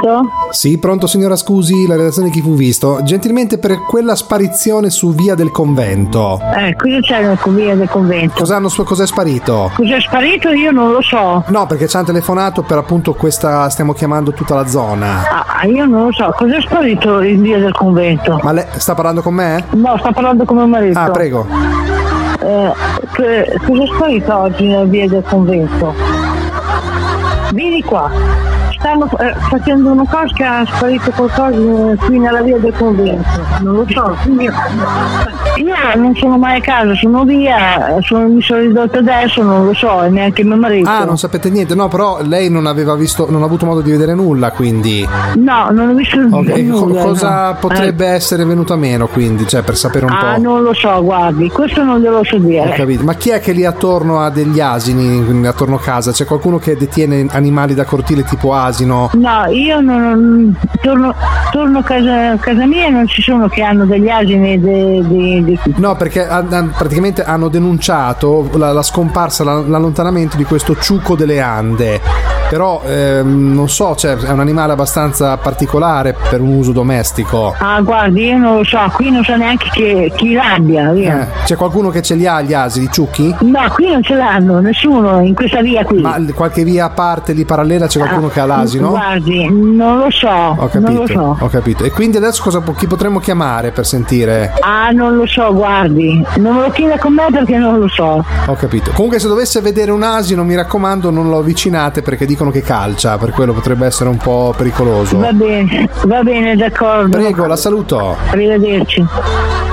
Pronto? Sì, pronto signora, scusi, la redazione di Chi fu visto. Gentilmente per quella sparizione su Via del Convento. Cosa c'è con Via del Convento? Cos'è sparito? Cos'è sparito? Io non lo so. No, perché ci hanno telefonato per appunto questa, stiamo chiamando tutta la zona. Io non lo so. Cos'è sparito in Via del Convento? Ma lei sta parlando con me? No, sta parlando con mio marito. Prego. Cos'è sparito oggi nella Via del Convento? Vieni qua. Stanno facendo una cosa che ha sparito qualcosa qui nella Via del Convento. Non lo so. Io non sono mai a casa, sono via, mi sono ridotto adesso, non lo so, e neanche mio marito. Non sapete niente? No, però lei non aveva visto, non ha avuto modo di vedere nulla, quindi. No, non ho visto nulla. Cosa potrebbe essere venuto a meno, quindi, cioè, per sapere un po'? Non lo so, guardi, questo non glielo so dire. Ho capito. Ma chi è che lì attorno ha degli asini, attorno a casa? C'è qualcuno che detiene animali da cortile tipo asino? No, io non torno a casa mia e non ci sono che hanno degli asini No, perché praticamente hanno denunciato la scomparsa, l'allontanamento di questo ciuco delle Ande. Però non so, cioè, è un animale abbastanza particolare per un uso domestico. Guardi, io non lo so, qui non so neanche chi l'abbia. C'è qualcuno che ce li ha gli asini, i ciucchi? No, qui non ce l'hanno, nessuno in questa via qui. Ma qualche via a parte lì parallela c'è qualcuno che ha l'asino? Guardi, non lo so. Ho capito, non lo so. Ho capito. E quindi adesso chi potremmo chiamare per sentire? Non lo so, guardi, non me lo chieda con me perché non lo so. Ho capito. Comunque se dovesse vedere un asino, mi raccomando, non lo avvicinate perché dicono che calcia, per quello potrebbe essere un po' pericoloso. Va bene, d'accordo. Prego, la saluto. Arrivederci.